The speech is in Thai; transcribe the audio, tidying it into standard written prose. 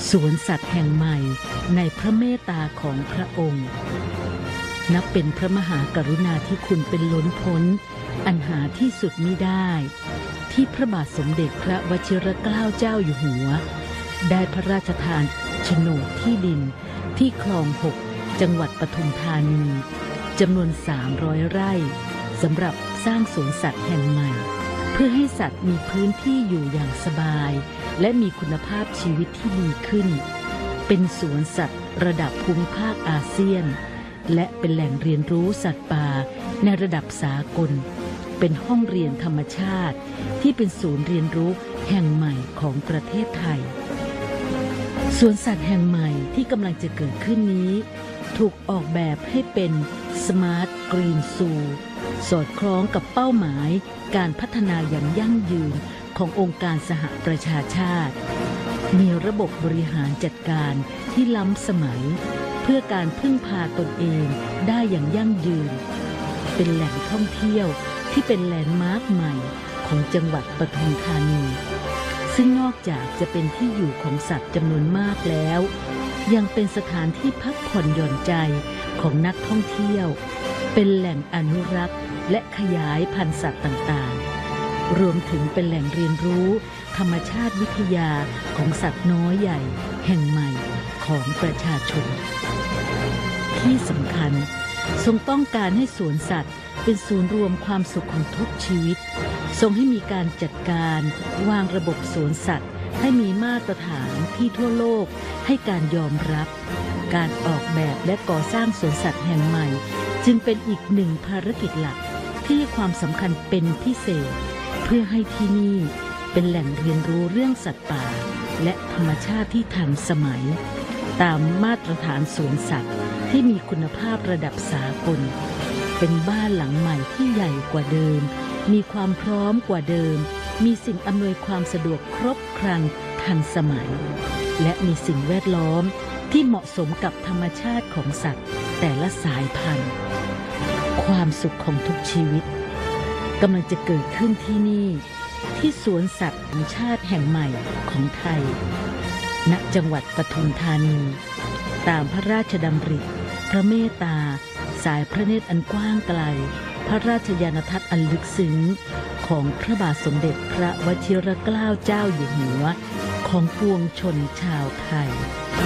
สวนสัตว์แห่งใหม่ในพระเมตตาของพระองค์นับเป็นพระมหากรุณาธิคุณเป็นล้นพ้นอันหาที่สุดมิได้ที่พระบาทสมเด็จพระวชิรเกล้าเจ้าอยู่หัวได้พระราชทานโฉนดที่ดินที่คลอง 6 จังหวัดปทุมธานีจำนวน300 ไร่สำหรับสร้างสวนสัตว์แห่งใหม่เพื่อให้สัตว์มีพื้นที่อยู่อย่างสบายและมีคุณภาพชีวิตที่ดีขึ้นเป็นสวนสัตว์ระดับภูมิภาคอาเซียนและเป็นแหล่งเรียนรู้สัตว์ป่าในระดับสากลเป็นห้องเรียนธรรมชาติที่เป็นศูนย์เรียนรู้แห่งใหม่ของประเทศไทยสวนสัตว์แห่งใหม่ที่กำลังจะเกิดขึ้นนี้ถูกออกแบบให้เป็น Smart Green Zoo สอดคล้องกับเป้าหมายการพัฒนาอย่างยั่งยืนขององค์การสหประชาชาติมีระบบบริหารจัดการที่ล้ำสมัยเพื่อการพึ่งพาตนเองได้อย่างยั่งยืนเป็นแหล่งท่องเที่ยวที่เป็นแลนด์มาร์คใหม่ของจังหวัดปทุมธานีซึ่งนอกจากจะเป็นที่อยู่ของสัตว์จำนวนมากแล้วยังเป็นสถานที่พักผ่อนหย่อนใจของนักท่องเที่ยวเป็นแหล่งอนุรักษ์และขยายพันธุ์สัตว์ต่างๆรวมถึงเป็นแหล่งเรียนรู้ธรรมชาติวิทยาของสัตว์น้อยใหญ่แห่งใหม่ของประชาชนที่สำคัญทรงต้องการให้สวนสัตว์เป็นศูนย์รวมความสุขของทุกชีวิตทรงให้มีการจัดการวางระบบสวนสัตว์ให้มีมาตรฐานที่ทั่วโลกให้การยอมรับการออกแบบและก่อสร้างสวนสัตว์แห่งใหม่จึงเป็นอีกหนึ่งภารกิจหลักที่ให้ความสำคัญเป็นพิเศษเพื่อให้ที่นี่เป็นแหล่งเรียนรู้เรื่องสัตว์ป่าและธรรมชาติที่ทันสมัยตามมาตรฐานสวนสัตว์ที่มีคุณภาพระดับสากลเป็นบ้านหลังใหม่ที่ใหญ่กว่าเดิมมีความพร้อมกว่าเดิมมีสิ่งอำนวยความสะดวกครบครันทันสมัยและมีสิ่งแวดล้อมที่เหมาะสมกับธรรมชาติของสัตว์แต่ละสายพันธุ์ความสุขของทุกชีวิตกำลังจะเกิดขึ้นที่นี่ที่สวนสัตว์แห่งชาติแห่งใหม่ของไทยณจังหวัดปทุมธานีตามพระราชดำริพระเมตตาสายพระเนตรอันกว้างไกลพระราชญาณทัศน์อันลึกซึ้งของพระบาทสมเด็จพระวชิรเกล้าเจ้าอยู่หัวของปวงชนชาวไทย